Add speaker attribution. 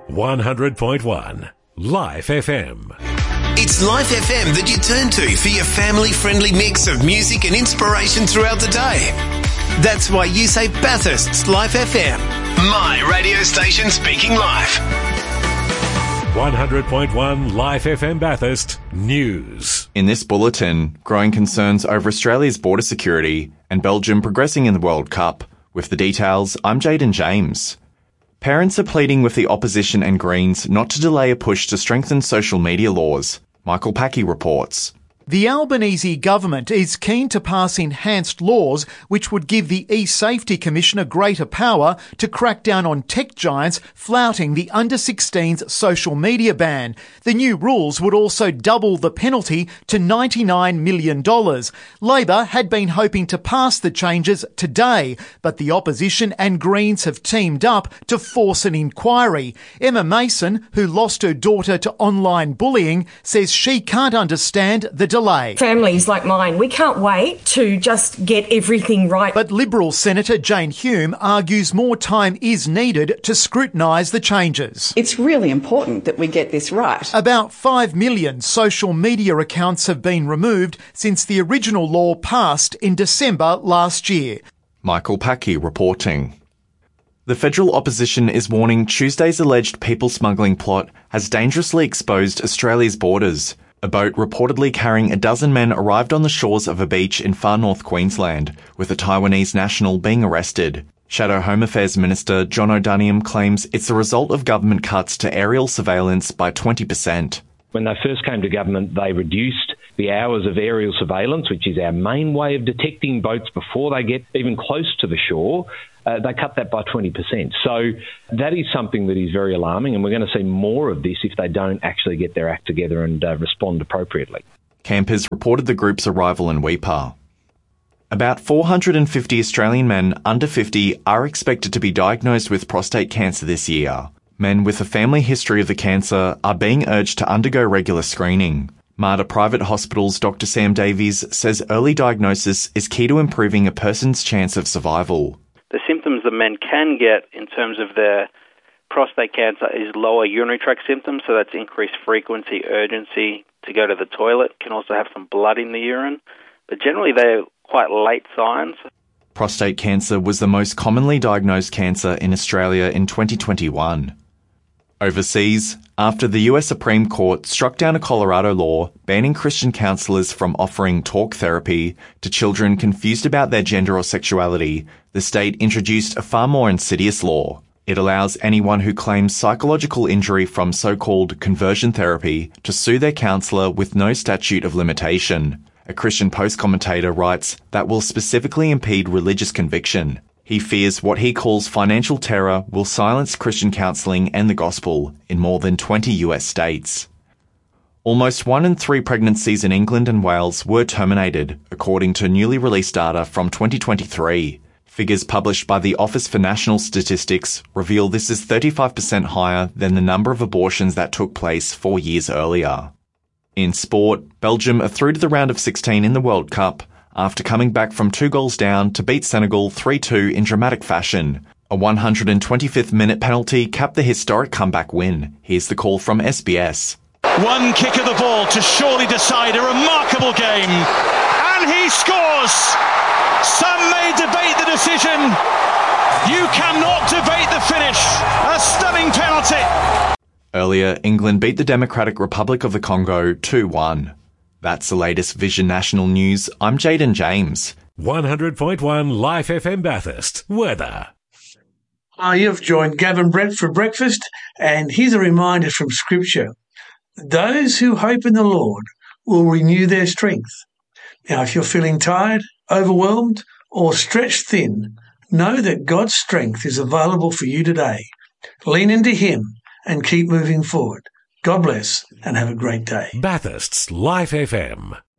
Speaker 1: 100.1 Life FM.
Speaker 2: It's Life FM that you turn to for your family-friendly mix of music and inspiration throughout the day. That's why you say Bathurst's Life FM. My radio station speaking life.
Speaker 1: 100.1 Life FM Bathurst News.
Speaker 3: In this bulletin, growing concerns over Australia's border security and Belgium progressing in the World Cup. With the details, I'm Jaden James. Parents are pleading with the opposition and Greens not to delay a push to strengthen social media laws. Michael Packey reports.
Speaker 4: The Albanese government is keen to pass enhanced laws which would give the eSafety Commissioner greater power to crack down on tech giants flouting the under-16s social media ban. The new rules would also double the penalty to $99 million. Labor had been hoping to pass the changes today, but the opposition and Greens have teamed up to force an inquiry. Emma Mason, who lost her daughter to online bullying, says she can't understand the delay.
Speaker 5: Families like mine, we can't wait to just get everything right.
Speaker 4: But Liberal Senator Jane Hume argues more time is needed to scrutinise the changes.
Speaker 6: It's really important that we get this right.
Speaker 4: About 5 million social media accounts have been removed since the original law passed in December last year.
Speaker 3: Michael Packey reporting. The federal opposition is warning Tuesday's alleged people smuggling plot has dangerously exposed Australia's borders. A boat reportedly carrying a dozen men arrived on the shores of a beach in far north Queensland, with a Taiwanese national being arrested. Shadow Home Affairs Minister John O'Doniam claims it's the result of government cuts to aerial surveillance by 20%.
Speaker 7: When they first came to government, they reduced the hours of aerial surveillance, which is our main way of detecting boats before they get even close to the shore. They cut that by 20%. So that is something that is very alarming, and we're going to see more of this if they don't actually get their act together and respond appropriately.
Speaker 3: Campers reported the group's arrival in Weipa. About 450 Australian men under 50 are expected to be diagnosed with prostate cancer this year. Men with a family history of the cancer are being urged to undergo regular screening. Mater Private Hospital's Dr. Sam Davies says early diagnosis is key to improving a person's chance of survival.
Speaker 8: The symptoms that men can get in terms of their prostate cancer is lower urinary tract symptoms, so that's increased frequency, urgency to go to the toilet, can also have some blood in the urine, but generally they're quite late signs.
Speaker 3: Prostate cancer was the most commonly diagnosed cancer in Australia in 2021. Overseas, after the US Supreme Court struck down a Colorado law banning Christian counsellors from offering talk therapy to children confused about their gender or sexuality, the state introduced a far more insidious law. It allows anyone who claims psychological injury from so-called conversion therapy to sue their counsellor with no statute of limitation. A Christian Post commentator writes that will specifically impede religious conviction. He fears what he calls financial terror will silence Christian counselling and the gospel in more than 20 US states. Almost 1 in 3 pregnancies in England and Wales were terminated, according to newly released data from 2023. Figures published by the Office for National Statistics reveal this is 35% higher than the number of abortions that took place 4 years earlier. In sport, Belgium are through to the round of 16 in the World Cup, after coming back from 2 goals down to beat Senegal 3-2 in dramatic fashion. A 125th minute penalty capped the historic comeback win. Here's the call from SBS.
Speaker 9: One kick of the ball to surely decide a remarkable game. And he scores! Some may debate the decision. You cannot debate the finish. A stunning penalty.
Speaker 3: Earlier, England beat the Democratic Republic of the Congo 2-1. That's the latest Vision National News. I'm Jaden James.
Speaker 1: 100.1 Life FM Bathurst. Weather.
Speaker 10: You've joined Gavin Brett for breakfast, and here's a reminder from Scripture. Those who hope in the Lord will renew their strength. Now, if you're feeling tired, overwhelmed, or stretched thin, know that God's strength is available for you today. Lean into Him and keep moving forward. God bless and have a great day.
Speaker 1: Bathurst's Life FM.